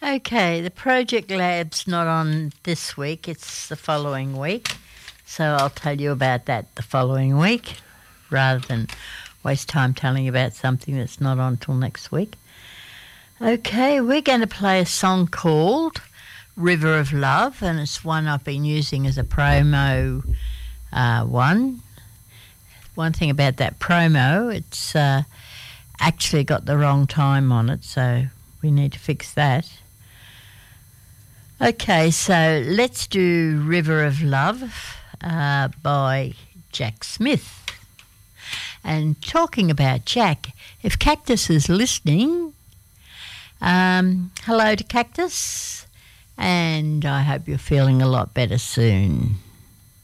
Okay, the Project Lab's not on this week, it's the following week. So I'll tell you about that the following week rather than waste time telling you about something that's not on till next week. Okay, we're going to play a song called River of Love, and it's one I've been using as a promo one. One thing about that promo, it's actually got the wrong time on it, so we need to fix that. Okay, so let's do River of Love by Jack Smith. And talking about Jack, if Cactus is listening, hello to Cactus, and I hope you're feeling a lot better soon.